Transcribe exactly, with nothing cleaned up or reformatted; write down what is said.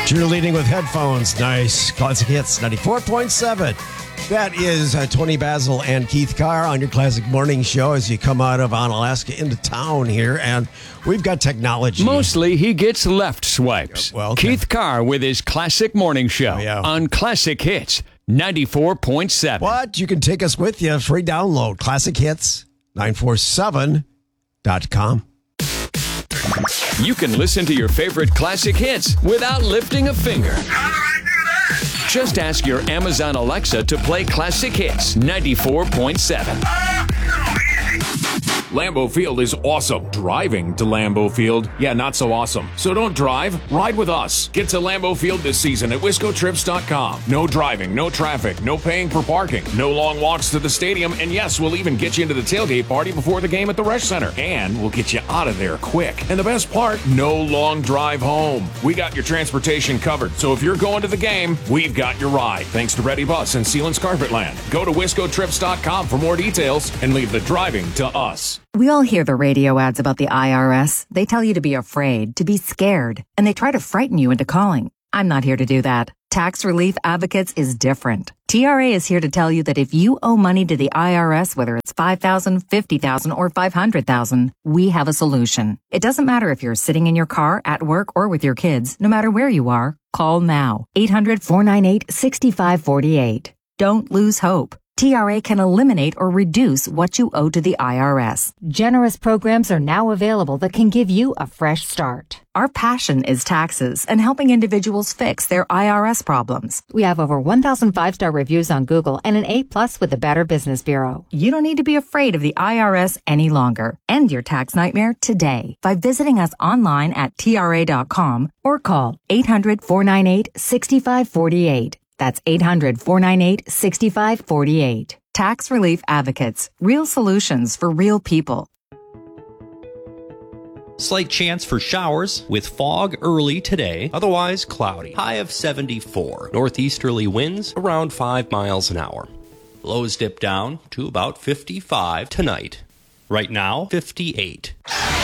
Cheerleading with headphones. Nice. Classic Hits ninety-four point seven. That is uh, Tony Basil and Keith Carr on your Classic Morning Show as you come out of Onalaska into town here. And we've got technology. Mostly he gets left swipes. Yeah, well, okay. Keith Carr with his Classic Morning Show Oh, yeah. on Classic Hits ninety-four point seven. What? You can take us with you. Free download. Classic Hits nine four seven dot com. You can listen to your favorite classic hits without lifting a finger. How do I do that? Just ask your Amazon Alexa to play Classic Hits ninety-four point seven. Oh, so easy. Lambeau Field is awesome. Driving to Lambeau Field, yeah, not so awesome. So don't drive, ride with us. Get to Lambeau Field this season at wisco trips dot com. No driving, no traffic, no paying for parking, no long walks to the stadium, and yes, we'll even get you into the tailgate party before the game at the Resch Center. And we'll get you out of there quick. And the best part, no long drive home. We got your transportation covered, so if you're going to the game, we've got your ride. Thanks to Ready Bus and Sealands Carpetland. Go to wisco trips dot com for more details and leave the driving to us. We all hear the radio ads about the I R S. They tell you to be afraid, to be scared, and they try to frighten you into calling. I'm not here to do that. Tax Relief Advocates is different. T R A is here to tell you that if you owe money to the I R S, whether it's five thousand dollars, fifty thousand dollars, or five hundred thousand dollars, we have a solution. It doesn't matter if you're sitting in your car, at work, or with your kids. No matter where you are, call now. eight hundred, four nine eight, six five four eight. Don't lose hope. T R A can eliminate or reduce what you owe to the I R S. Generous programs are now available that can give you a fresh start. Our passion is taxes and helping individuals fix their I R S problems. We have over one thousand five-star reviews on Google and an A plus with the Better Business Bureau. You don't need to be afraid of the I R S any longer. End your tax nightmare today by visiting us online at T R A dot com or call eight hundred, four nine eight, six five four eight. That's eight hundred, four nine eight, six five four eight. Tax Relief Advocates. Real solutions for real people. Slight chance for showers with fog early today, otherwise cloudy. High of seventy-four. Northeasterly winds around five miles an hour. Lows dip down to about fifty-five tonight. Right now, fifty-eight.